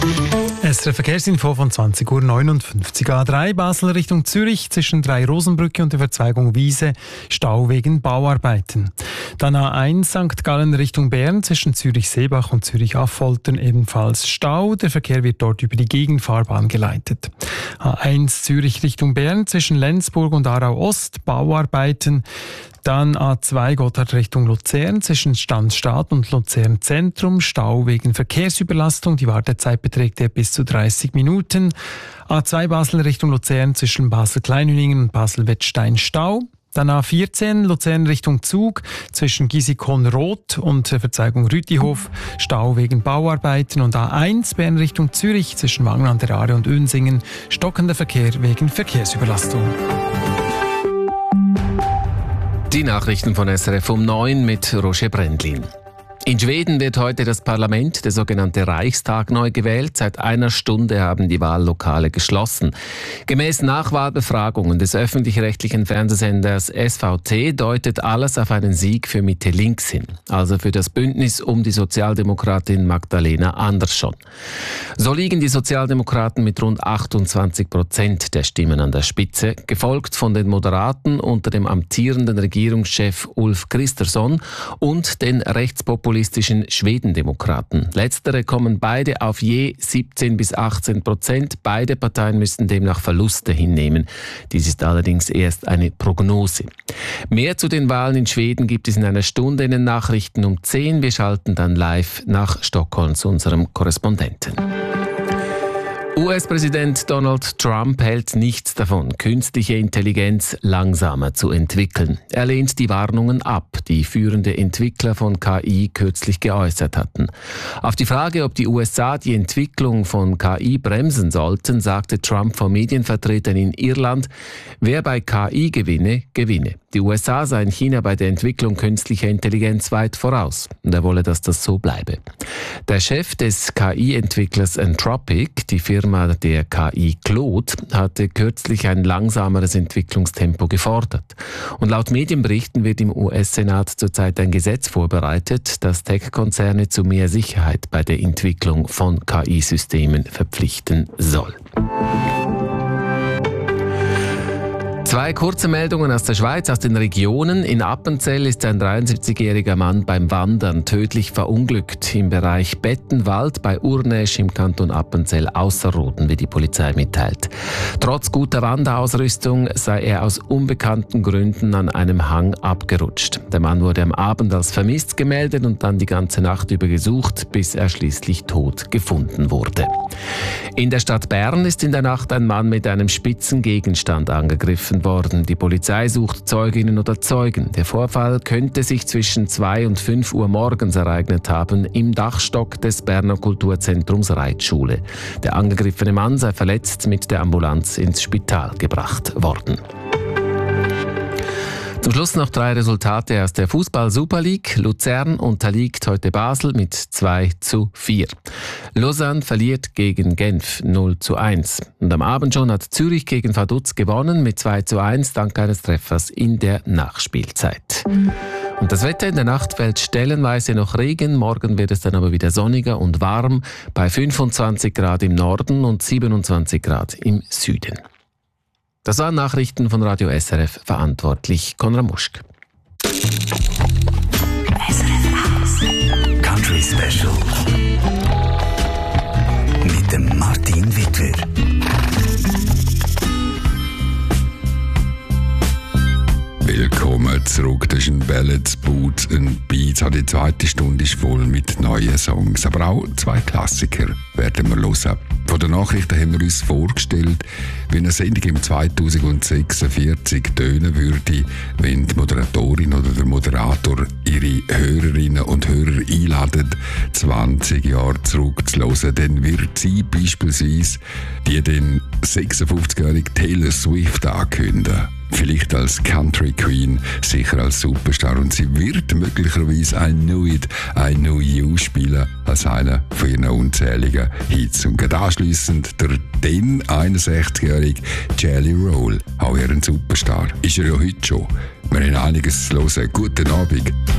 SRF Verkehrsinfo von 20.59 Uhr. A3 Basel Richtung Zürich zwischen 3 Rosenbrücke und der Verzweigung Wiese, Stau wegen Bauarbeiten. Dann A1 St. Gallen Richtung Bern zwischen Zürich-Seebach und Zürich-Affoltern ebenfalls Stau. Der Verkehr wird dort über die Gegenfahrbahn geleitet. A1 Zürich Richtung Bern zwischen Lenzburg und Aarau-Ost, Bauarbeiten. Dann A2 Gotthard Richtung Luzern zwischen Stanzstadt und Luzern Zentrum, Stau wegen Verkehrsüberlastung. Die Wartezeit beträgt bis zu 30 Minuten. A2 Basel Richtung Luzern zwischen Basel-Kleinhüningen und Basel-Wettstein, Stau. Dann A14 Luzern Richtung Zug zwischen Gisikon-Roth und Verzweigung Rütihof, Stau wegen Bauarbeiten. Und A1 Bern Richtung Zürich zwischen Wangen an der Aare und Unsingen, stockender Verkehr wegen Verkehrsüberlastung. Die Nachrichten von SRF um 9 mit Roger Brendlin. In Schweden wird heute das Parlament, der sogenannte Reichstag, neu gewählt. Seit einer Stunde haben die Wahllokale geschlossen. Gemäß Nachwahlbefragungen des öffentlich-rechtlichen Fernsehsenders SVT deutet alles auf einen Sieg für Mitte-Links hin, also für das Bündnis um die Sozialdemokratin Magdalena Andersson. So liegen die Sozialdemokraten mit rund 28% der Stimmen an der Spitze, gefolgt von den Moderaten unter dem amtierenden Regierungschef Ulf Kristersson und den rechtspopulistischen Schwedendemokraten. Letztere kommen beide auf je 17-18%. Beide Parteien müssten demnach Verluste hinnehmen. Dies ist allerdings erst eine Prognose. Mehr zu den Wahlen in Schweden gibt es in einer Stunde in den Nachrichten um 10. Wir schalten dann live nach Stockholm zu unserem Korrespondenten. US-Präsident Donald Trump hält nichts davon, künstliche Intelligenz langsamer zu entwickeln. Er lehnt die Warnungen ab, die führende Entwickler von KI kürzlich geäußert hatten. Auf die Frage, ob die USA die Entwicklung von KI bremsen sollten, sagte Trump vor Medienvertretern in Irland, wer bei KI gewinne, gewinne. Die USA seien China bei der Entwicklung künstlicher Intelligenz weit voraus und er wolle, dass das so bleibe. Der Chef des KI-Entwicklers Anthropic, die Firma der KI Claude, hatte kürzlich ein langsameres Entwicklungstempo gefordert. Und laut Medienberichten wird im US-Senat zurzeit ein Gesetz vorbereitet, das Tech-Konzerne zu mehr Sicherheit bei der Entwicklung von KI-Systemen verpflichten soll. Zwei kurze Meldungen aus der Schweiz, aus den Regionen. In Appenzell ist ein 73-jähriger Mann beim Wandern tödlich verunglückt im Bereich Bettenwald bei Urnäsch im Kanton Appenzell Ausserrhoden, wie die Polizei mitteilt. Trotz guter Wanderausrüstung sei er aus unbekannten Gründen an einem Hang abgerutscht. Der Mann wurde am Abend als vermisst gemeldet und dann die ganze Nacht über gesucht, bis er schließlich tot gefunden wurde. In der Stadt Bern ist in der Nacht ein Mann mit einem spitzen Gegenstand angegriffen worden. Die Polizei sucht Zeuginnen oder Zeugen. Der Vorfall könnte sich zwischen 2 und 5 Uhr morgens ereignet haben im Dachstock des Berner Kulturzentrums Reitschule. Der angegriffene Mann sei verletzt mit der Ambulanz ins Spital gebracht worden. Zum Schluss noch 3 Resultate aus der Fußball-Super League. Luzern unterliegt heute Basel mit 2:4. Lausanne verliert gegen Genf 0:1. Und am Abend schon hat Zürich gegen Vaduz gewonnen mit 2:1 dank eines Treffers in der Nachspielzeit. Und das Wetter: in der Nacht fällt stellenweise noch Regen, morgen wird es dann aber wieder sonniger und warm bei 25 Grad im Norden und 27 Grad im Süden. Das waren Nachrichten von Radio SRF, verantwortlich Konrad Muschk. Country Special mit dem Martin Wittwer. Willkommen zurück, das ist ein Ballads, Boots and Beats. Die zweite Stunde ist voll mit neuen Songs, aber auch 2 Klassiker werden wir hören. Von den Nachrichten haben wir uns vorgestellt, wie eine Sendung im 2046 tönen würde, wenn die Moderatorin oder der Moderator ihre Hörerinnen und Hörer einladen, 20 Jahre zurückzuhören. Dann wird sie beispielsweise die den 56-jährigen Taylor Swift ankündigen. Vielleicht als Country Queen, sicher als Superstar. Und sie wird möglicherweise I Knew It, I Knew You spielen, als einer von ihren unzähligen Hits. Und gerade anschliessend der dann 61-jährige Jelly Roll, auch er ein Superstar. Ist er ja heute schon. Wir haben einiges zu hören. Guten Abend.